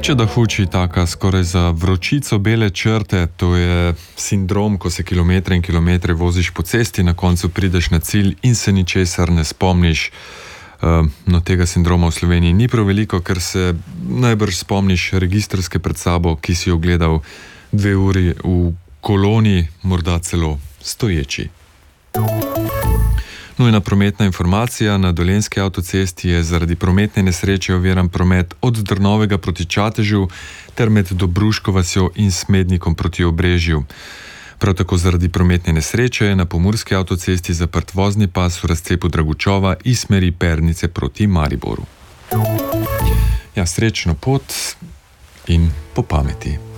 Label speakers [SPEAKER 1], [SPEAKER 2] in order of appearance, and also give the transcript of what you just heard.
[SPEAKER 1] Huče da huči, taka skoraj za vročico bele črte, to je sindrom, ko se kilometre in kilometre voziš po cesti, na koncu prideš na cilj in se ničesar ne spomniš. No, tega sindroma v Sloveniji ni prav veliko, ker se najbrž spomniš registrske pred sabo, ki si jo gledal 2 uri v koloni, morda celo stoječi. Nujna prometna informacija: na Dolenjski avtocesti je zaradi prometne nesreče oviran promet od Drnovega proti Čatežu ter med Dobruško vasjo in Smednikom proti Obrežju. Prav tako zaradi prometne nesreče je na Pomurski avtocesti zaprt vozni pas v razcepu Dragučova iz smeri Pernice proti Mariboru. Ja, srečno pot in po pameti.